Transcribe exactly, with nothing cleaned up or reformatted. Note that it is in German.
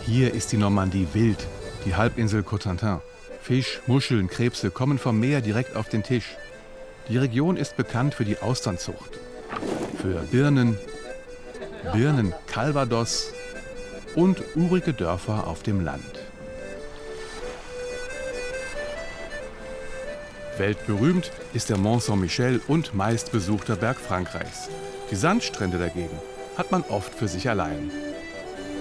Hier ist die Normandie wild, die Halbinsel Cotentin. Fisch, Muscheln, Krebse kommen vom Meer direkt auf den Tisch. Die Region ist bekannt für die Austernzucht, für Birnen, Birnen Calvados und urige Dörfer auf dem Land. Weltberühmt ist der Mont Saint-Michel und meistbesuchter Berg Frankreichs. Die Sandstrände dagegen hat man oft für sich allein.